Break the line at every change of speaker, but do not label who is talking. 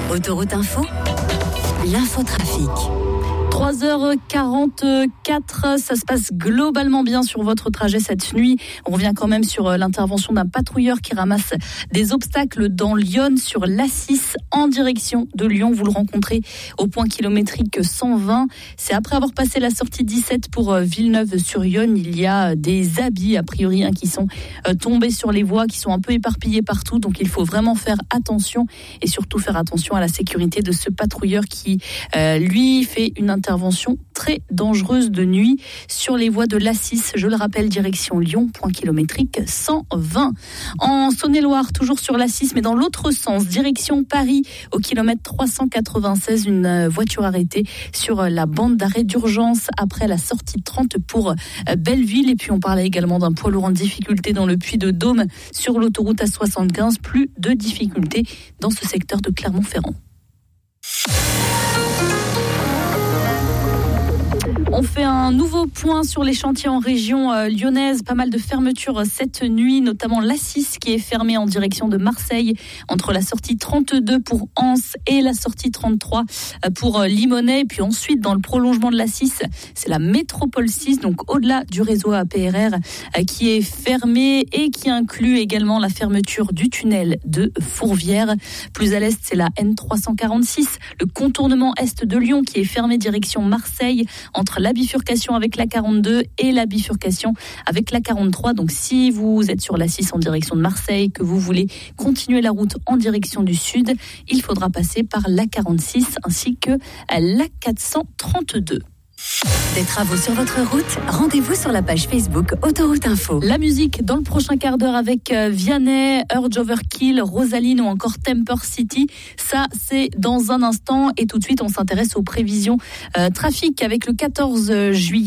Autoroute Info, l'infotrafic.
3h44, ça se passe globalement bien sur votre trajet cette nuit. On revient quand même sur l'intervention d'un patrouilleur qui ramasse des obstacles dans Lyon sur l'A6 en direction de Lyon. Vous le rencontrez au point kilométrique 120. C'est après avoir passé la sortie 17 pour Villeneuve-sur-Yonne. Il y a des habits a priori qui sont tombés sur les voies, qui sont un peu éparpillés partout. Donc il faut vraiment faire attention et surtout faire attention à la sécurité de ce patrouilleur qui lui fait une intervention très dangereuse de nuit sur les voies de l'A6, je le rappelle, direction Lyon, point kilométrique 120. En Saône-et-Loire, toujours sur l'A6, mais dans l'autre sens, direction Paris, au kilomètre 396, une voiture arrêtée sur la bande d'arrêt d'urgence après la sortie 30 pour Belleville. Et puis on parlait également d'un poids lourd en difficulté dans le Puy-de-Dôme sur l'autoroute A75, plus de difficultés dans ce secteur de Clermont-Ferrand. On fait un nouveau point sur les chantiers en région lyonnaise. Pas mal de fermetures cette nuit, notamment l'A6 qui est fermée en direction de Marseille entre la sortie 32 pour Anse et la sortie 33 pour Limonest. Puis ensuite, dans le prolongement de l'A6, c'est la métropole 6, donc au-delà du réseau APRR qui est fermé et qui inclut également la fermeture du tunnel de Fourvière. Plus à l'est, c'est la N346, le contournement est de Lyon qui est fermé direction Marseille entre la bifurcation avec la 42 et la bifurcation avec la 43. Donc si vous êtes sur la 6 en direction de Marseille, que vous voulez continuer la route en direction du sud, il faudra passer par la 46 ainsi que la 432.
Des travaux sur votre route, rendez-vous sur la page Facebook Autoroute Info.
La musique dans le prochain quart d'heure avec Vianney, Urge Overkill, Rosaline ou encore Temper City. Ça, c'est dans un instant. Et tout de suite, on s'intéresse aux prévisions trafic avec le 14 juillet.